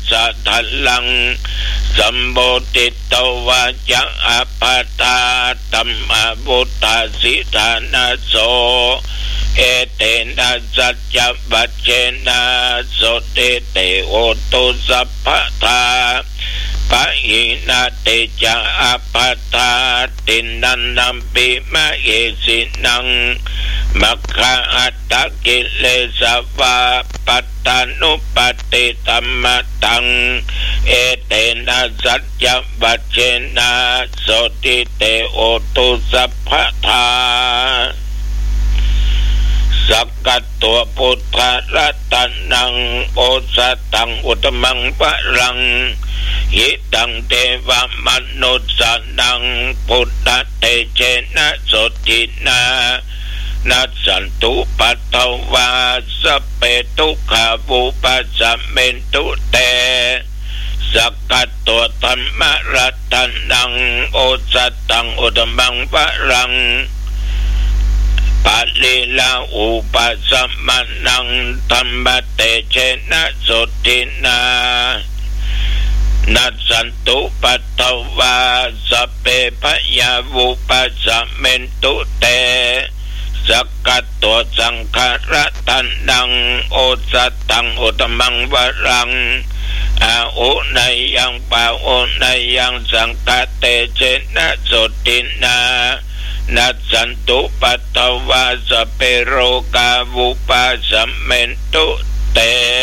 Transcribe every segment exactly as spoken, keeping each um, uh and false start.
สะทัลลังสัมโบติตวาจะอปัตตาตัมมาบุตตาสิทานาโสเอเตนะสัจจวัจเจนะโสเตเตโอตุสัพพทาปะหินาเตจะอปัตตาตินันนัมปิมะเอสินังมัคคะอัตตกิเลสวะปัตตานุปติตัมมะตังเอเตนะสัจจวัจเจนะโสติเตโอตุสัพพทาสักกัตตัวพุทธรัตนังโอสตังอุตมังปะรังหิตังเทวมนุสสนังพุทธเตเจนะโสตินานัสสันตุปัตตวาสเปตุขาวุปัสสะเมนตุเตสักกัตตัวธรรมรัตนังโอสตังอุตมังปะรังปะลิลาอุปัสสะมานังธัมมเตเชนะโสตินานัสสันตุปัตตวาสเปพยาวุปัสสะเมนตุเตสักกัตตัวสังขารตันนังโอสัตตังอุตมังวรังอาอุนัยยังปาอุนัยยังสังฆเตเชนะโสตินานัสสันตุปัตตวาสเปโรกาวุปัสสะเมนตุเต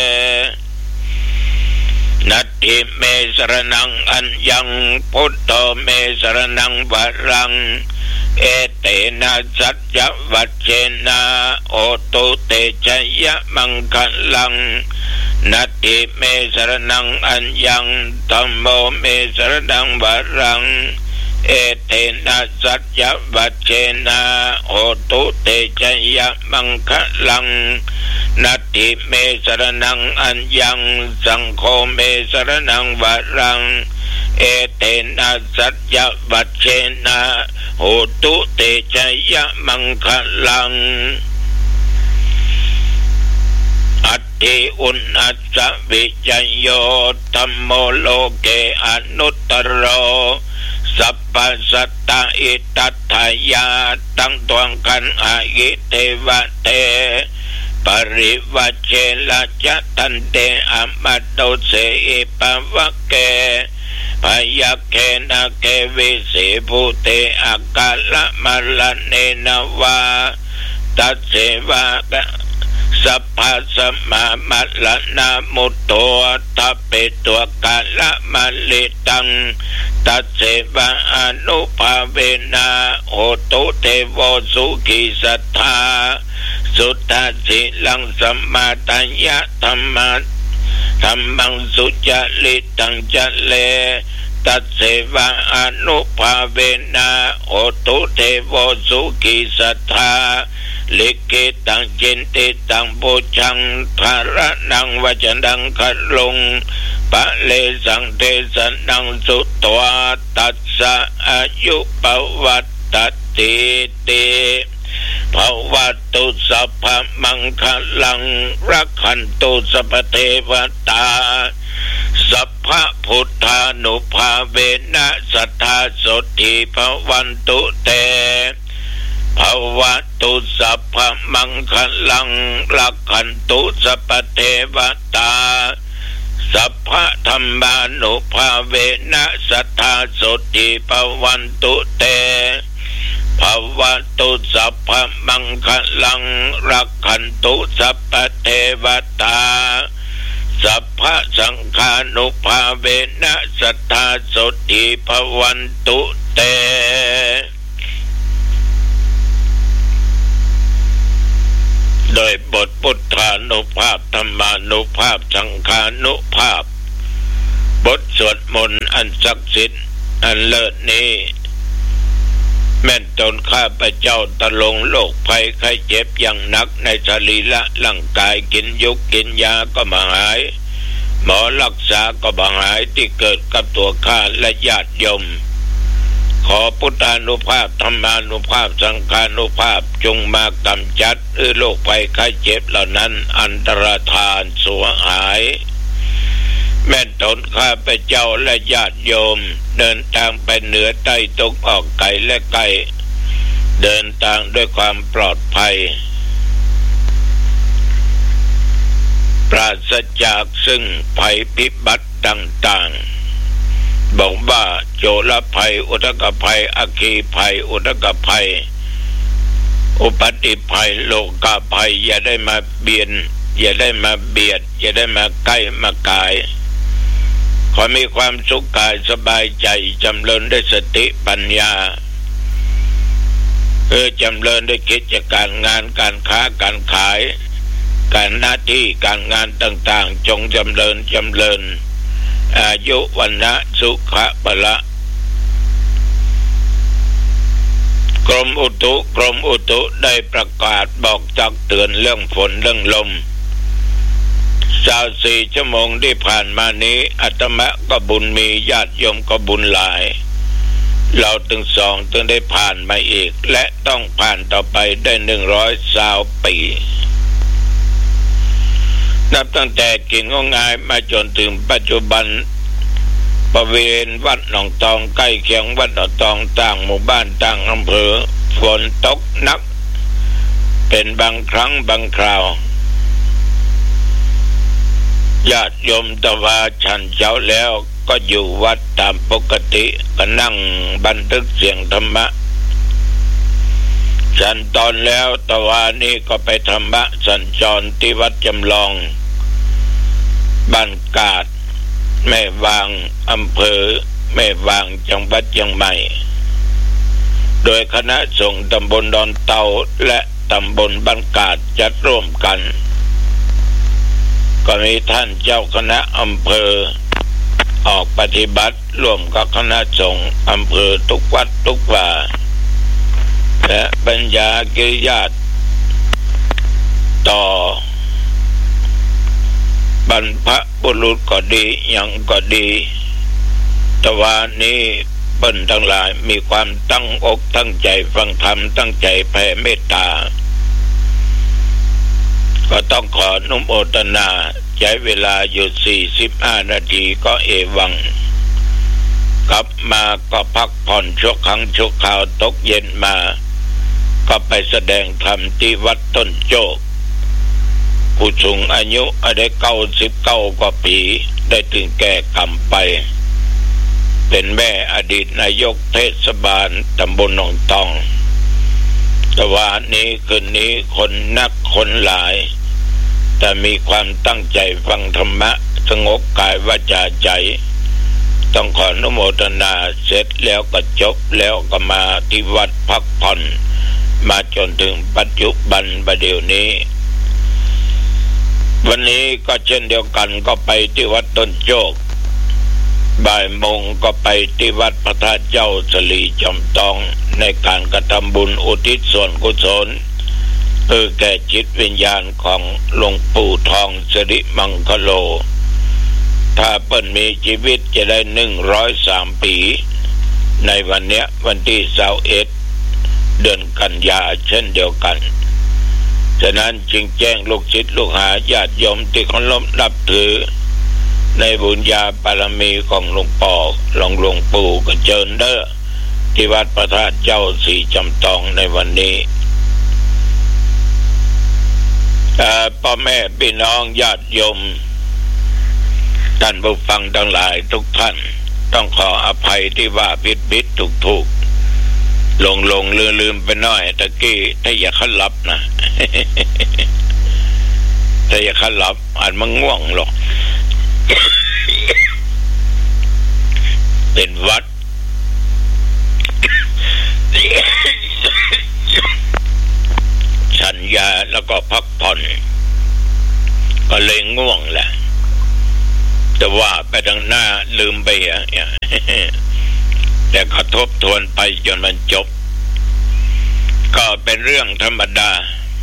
นัตถิเมสรนังอัญญังพุทโธเมสรนังวรังเอเตนะสัจจวัจเจนะโอตุเตชยมังคัลลังนัตถิเมสรนังอัญญังธัมโมเมสรนังวรังเอเตนะสัจจวัจเจนะโอตุเตชยมังคัลลังนัตถิเมสรนังอัญญังสังโฆเมสรนังวรังเอเตนะสัจจวัจเจนะโหตุเตชยมังคลังอัตติอุณัสสวิจโยธัมโมโลเกอนุตตโรสัพพสัตตะอิตัตถยาตั้งตวงขันอายิเทวะเตปริวัจเจละจะตันเตอมัตโตเสอิปวะเกพยัคเขนะเกวิสิภูเตอากาละมะละเนนะวาตัสเสวะสัพพะสัมมามัลละนะมุตโตทัพเปตัวกาละมะลิตังตัสเสวะอนุภาเวนะโหตุเทโวสุขิสัทธาสุตตะสิลังสัมมาตัญญะธัมมะธัมมังสุจริตังจะเลตัสเสวะอนุภาเวนะโหตุเทโวสุขิสัทธาลิกิตังจินติตังปุชังภาระนังวจนังคัลลุงปะเลสังเทสนังสุตวาตัสสะอายุปวัตตติติภวัตุสัพพมังคลังรักขันตุสัพเทวตาสัพพพุทธานุภาเวนะสัทธาโสติภวันตุเตภวัตุสัพพมังคลังรักขันตุสัพเทวตาสัพพธรรมานุภาเวนะสัทธาโสติภวันตุเตภวัตุสัพพมังคลังรักขันตุสัพเทวตาสัพพสังฆานุภาเวนะสัทธาโสติภวันตุเตโดยบทพุทธานุภาพธรรมานุภาพสังฆานุภาพบทสวดมนต์อันศักดิ์สิทธิ์อันเลิศนี้แม่นตนข้าพเจ้าตะลงโรคภัยไข้เจ็บอย่างหนักในสรีระร่างกายกินยุกกินยาก็ไม่หายหมอรักษาก็ไม่หายที่เกิดกับตัวข้าและญาติโยมขอพุทธานุภาพธรรมานุภาพสังฆานุภาพจงมากำจัดโรคภัยไข้เจ็บเหล่านั้นอันตรธานสูญหายแม่ตนข้าพเจ้าและญาติโยมเดินทางไปเหนือใต้ตกออกไกลและไกลเดินทางด้วยความปลอดภัยปราศจากซึ่งภัยพิบัติต่างๆบอกว่าโจรภัยอุทกภัยอัคคีภัยอุทกภัยอุปัฏฐิภัยโลกาภัยอย่าได้มาเบียดอย่าได้มาเบียดอย่าได้มาใกล้มากายขอมีความสุขกายสบายใจจำเริญด้วยสติปัญญาเออจำเริญด้วยกิจการงานการค้าการขายการหน้าที่การงานต่างๆจงจำเริญจำเริญอายุวันนะสุขะพละกรมอุตุกรมอุตุได้ประกาศบอกตักเตือนเรื่องฝนเรื่องลมสาวสี่ชั่วโมงที่ผ่านมานี้อาตมาก็บุญมีญาติโยมก็บุญหลายเราถึงสองถึงได้ผ่านมาอีกและต้องผ่านต่อไปได้หนึ่งร้อยสาวปีนับตั้งแต่กิ่งงายมาจนถึงปัจจุบันบริเวณวัดหนองตองใกล้เคียงวัดหนองตองต่างหมู่บ้านต่างอำเภอฝนตกหนักเป็นบางครั้งบางคราวญาติโยมตะวาฉันเช้าแล้วก็อยู่วัดตามปกติก็นั่งบันทึกเสียงธรรมะฉันตอนแล้วตะวานี้ก็ไปธรรมะสัญจรที่วัดจำลองบ้านกาดแม่วางอำเภอแม่วางจังหวัดเชียงใหม่โดยคณะสงฆ์ตำบลดอนเตาและตำบลบ้านกาดจัดร่วมกันก็มีท่านเจ้าคณะอำเภอออกปฏิบัติร่วมกับคณะสงฆ์อำเภอทุกวัดทุกว่าและปัญญากิริยาต่อบรรพบุรุษก็ดียังก็ดีแต่ว่านี้เปิ้นทั้งหลายมีความตั้งอกตั้งใจฟังธรรมตั้งใจแผ่เมตตาก็ต้องขออนุโมทนาใช้เวลาอยู่สี่สิบห้านาทีก็เอวังกลับมาก็พักผ่อนชั่วครั้งชั่วคราวตกเย็นมาก็ไปแสดงธรรมที่วัดต้นโจกผู้สูงอายุได้เก้าสิบเก้ากว่าปีได้ถึงแก่กรรมไปเป็นแม่อดีตนายกเทศบาลตำบลหนองตองแต่ว่านี้คืนนี้คนนักคนหลายแต่มีความตั้งใจฟังธรรมะสงบกายวาจาใจต้องขออนุโมทนาเสร็จแล้วก็จบแล้วก็มาที่วัดพักผ่อนมาจนถึงปัจจุบันบัดเดี๋ยวนี้วันนี้ก็เช่นเดียวกันก็ไปที่วัดต้นโจกบ่ายโมงก็ไปที่วัดพระธาตุเจ้าสลีจอมทองในการกระทำบุญอุทิศส่วนกุศลเพื่อแก่จิตวิญญาณของหลวงปู่ทองสิริมังคโลถ้าเปิ้นมีชีวิตจะได้หนึ่งร้อยสามปีในวันเนี้ยวันที่ยี่สิบเอ็ดเดือนกันยาเช่นเดียวกันฉะนั้นจึงแจ้งลูกศิษย์ลูกหาญาติโยมที่เคารพนับถือในบุญญาบารมีของหลวงพ่อหลวงหลวงปู่ก็เชิญเด้อที่วัดพระธาตุเจ้าสีจำตองในวันนี้พ่อแม่พี่น้องญาติโยมท่านผู้ฟังทั้งหลายทุกท่านต้องขออภัยที่ว่าผิดผิดถูกถูกหลงหลงลืมลืมไปหน่อยตะกี้ถ้าอย่าขันหลับนะถ้าอย่าขันหลับอาจมันง่วงหรอกเป็นวัดฉันยาแล้วก็พักผ่อนก็เลยง่วงแหละแต่ว่าไปทางหน้าลืมไปอ่ะแต่ก็ทบทวนไปจนมันจบก็เป็นเรื่องธรรมดา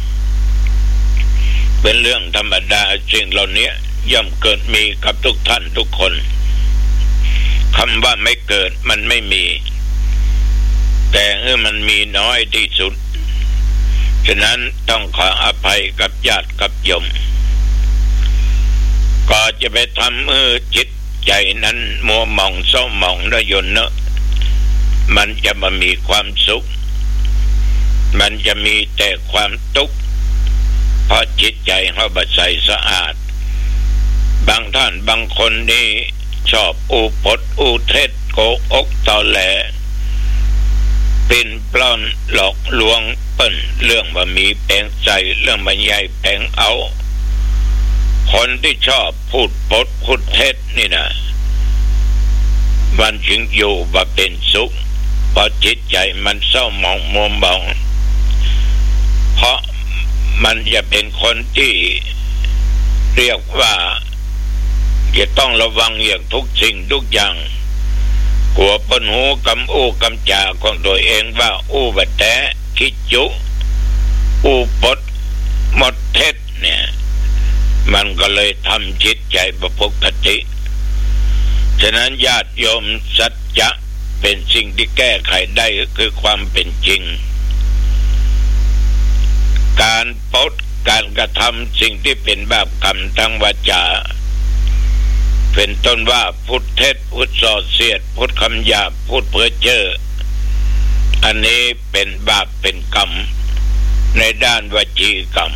เป็นเรื่องธรรมดาสิ่งเหล่านี้ย่อมเกิดมีกับทุกท่านทุกคนคำว่าไม่เกิดมันไม่มีแต่เออมันมีน้อยที่สุดฉะนั้นต้องขออภัยกับญาติกับโยมก็จะไปทำเออจิตใจนั้นมัวหมองเศร้าหมองระยนเนอะมันจะมามีความสุขมันจะมีแต่ความทุกข์เพราะจิตใจเขาบัดใสสะอาดบางท่านบางคนนี่ชอบอูปดอูเท็จโกหกตอแหลปิ่นปล้อนหลอกลวงเปิ้นเรื่องว่ามีแปลงใจเรื่องบรรยายแปลงเอาคนที่ชอบพูดปดพูดเท็จนี่นะมันจึงอยู่ว่าเป็นสุขเพราะจิตใจมันเศร้าหมองมัวหมองเพราะมันจะเป็นคนที่เรียกว่าจะต้องระวังอย่างทุกสิ่งทุกอย่างกลัวปนหูกำอู้กำจาของตัวเองว่าอู้บัดแท้คิดจุอู้ปดหมดเท็จเนี่ยมันก็เลยทำจิตใจบ่ปกติฉะนั้นญาติโยมสัจจะเป็นสิ่งที่แก้ไขได้คือความเป็นจริงการปดการกระทำสิ่งที่เป็นบาปกรรมทางวาจาเป็นต้นว่าพูดเท็จพูดส่อเสียดพูดคำหยาบพูดเพ้อเจ้ออันนี้เป็นบาปเป็นกรรมในด้านวจีกรรม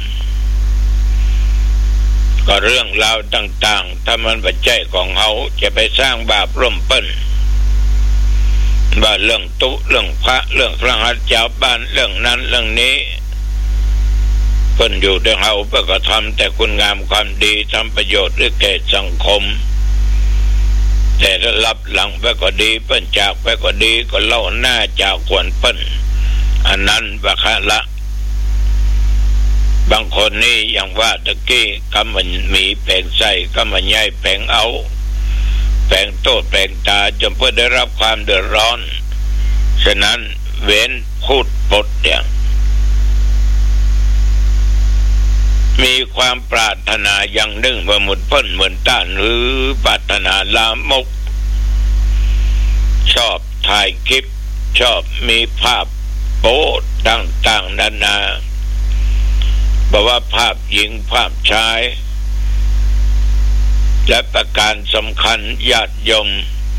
ก็เรื่องราวต่างๆถ้ามันปัจจัยของเขาจะไปสร้างบาปร่วมเปิ้นว่าเรื่องตุเรื่องพระเรื่องพระหัตถ์เจ้าบ้านเรื่องนั้นเรื่องนี้เปิ้นอยู่ด้วยเขาเพื่อก็ทำแต่คุณงามความดีทำประโยชน์หรือแก่สังคมแต่ถ้ารับหลังไปก็ดีเปิ้นจากไปก็ดีก็เล่าหน้าจากควรเปิ้นอันนั้นว่าคะละบางคนนี่อย่างว่าตะกี้กำมันมีแปลงใส่กำมันใหญ่แปลงเอาแปลงโตแปลงตาจนเพื่อได้รับความเดือดร้อนฉะนั้นเว้นพูดปดเนี่ยมีความปรารถนาอย่างหนึ่งว่าหมดพ้นเหมือนต้านหรือปรารถนาลามกชอบถ่ายคลิปชอบมีภาพโป๊ต่างๆนานาบอกว่าภาพหญิงภาพชายและประการสำคัญญาติโยม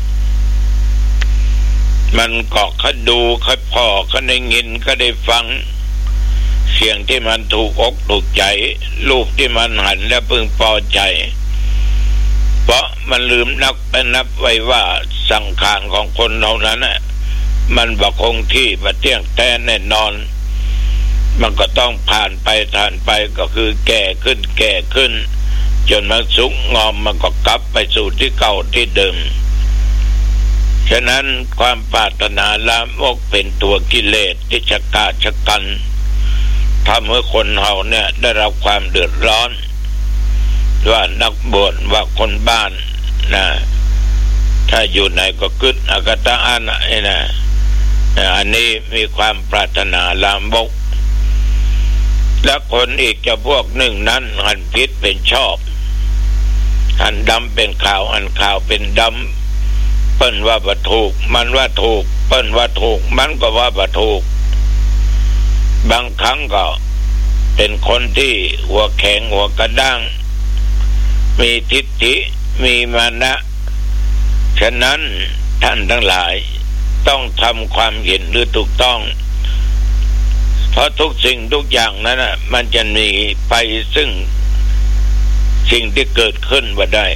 มันก็เขาดูเขาพอเขาได้ยินเขาได้ฟังเสียงที่มันถูกอกถูกใจรูปที่มันหันและพึงพอใจเพราะมันลืมนับไปนับไว้ว่าสังขารของคนเหล่านั้นน่ะมันบ่คงที่บ่เที่ยงแท้แน่นอนมันก็ต้องผ่านไปผ่านไปก็คือแก่ขึ้นแก่ขึ้นจนมันสุกงอมมันก็กลับไปสู่ที่เก่าที่เดิมฉะนั้นความปรารถนาลามกเป็นตัวกิเลสที่ชะกาจชะกันทำให้คนเฮาเนี่ยได้รับความเดือดร้อนว่านักบวชว่าคนบ้านนะถ้าอยู่ไหนก็กึศอากตะอันไอ้นะอันนี้มีความปรารถนาลามกและคนอีกจะพวกหนึ่งนั้นหันผิดเป็นชอบหันดำเป็นขาวหันขาวเป็นดำเปิ้นว่าบ่ถูกมันว่าถูกเปิ้นว่าถูกมันก็ว่าบ่ถูกบางครั้งก็เป็นคนที่หัวแข็งหัวกระด้างมีทิฏฐิมีมานะฉะนั้นท่านทั้งหลายต้องทำความเห็นหรือถูกต้องเพราะทุกสิ่งทุกอย่างนั้นน่ะมันจะหนีไปซึ่งสิ่งที่เกิดขึ้นว่าได้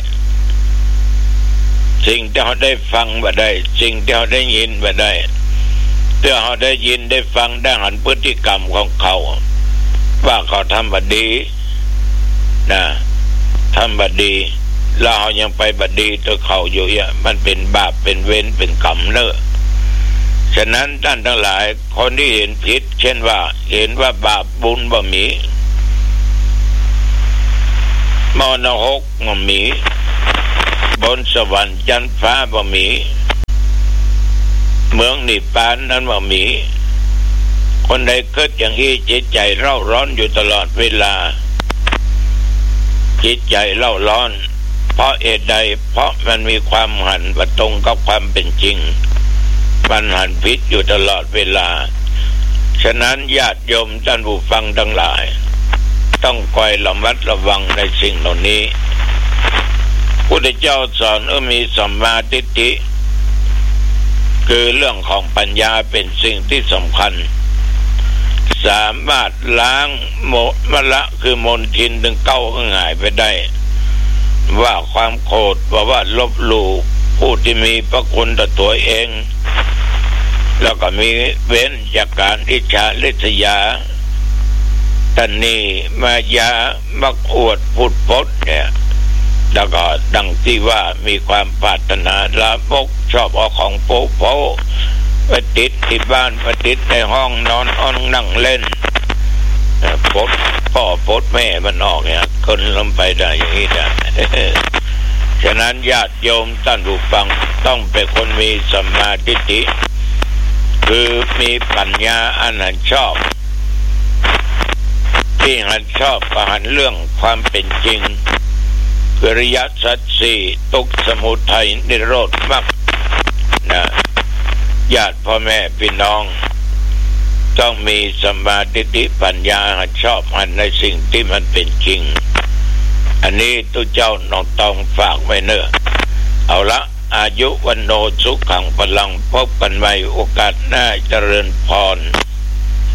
สิ่งที่เราได้ฟังว่าได้สิ่งที่เราได้ยินว่าได้เพื่อเราได้ยินได้ฟังได้หันพฤติกรรมของเขาว่าเขาทำบดีนะทำบดีเรายังไปบดีตัวเขาอยู่อ่ะมันเป็นบาปเป็นเวรเป็นกรรมเนอะฉะนั้นท่านทั้งหลายคนที่เห็นผิดเช่นว่าเห็นว่าบาปบุญบ่มีมรณะหกบ่มีบนสวรรค์จันทร์ฟ้าบ่มีเมืองนิพพานนั้นบ่มีคนใดเกิดอย่างนี้จิตใจเร่าร้อนอยู่ตลอดเวลาจิตใจเร่าร้อนเพราะเหตุใดเพราะมันมีความหันประตรงกับความเป็นจริงมันหันผิดอยู่ตลอดเวลาฉะนั้นญาติโยมท่านผู้ฟังทั้งหลายต้องคอยระมัดระวังในสิ่งเหล่านี้พุทธเจ้าสอนว่ามีสัมมาทิฏฐิคือเรื่องของปัญญาเป็นสิ่งที่สำคัญสามารถล้างโมมละคือมลทินถึงเก้าก็หายไปได้ว่าความโกรธว่าว่าลบหลู่ผู้ที่มีพระคุณต่อตัวเองแล้วก็มีเว้นจากการอิจฉาริษยาตัณนีมายามักอวดพูดปดเนี่ยแล้วก็ดังที่ว่ามีความปรารถนาลามกชอบเอาของโป๊ะโป๊ะไปติดที่บ้านไปติดในห้องนอนห้องนั่งเล่นปดพ่อปดแม่มันออกเนี่ยคนลงไปได้อย่างนี้นะฉะนั้นญาติโยมท่านผู้ฟังต้องเป็นคนมีสัมมาทิฏฐิคือมีปัญญาอันหันชอบที่หันชอบก็หันเรื่องความเป็นจริงอริยสัจสี่ทุกข์สมุทัยนิโรธมรรคนะญาติพ่อแม่พี่น้องต้องมีสัมมาทิฏฐิปัญญาหันชอบหันในสิ่งที่มันเป็นจริงอันนี้ตุเจ้าน้องต้องฝากไว้เนอะเอาละอายุวันโนสุขังพลังพบกันใหม่โอกาสหน้าเจริญพร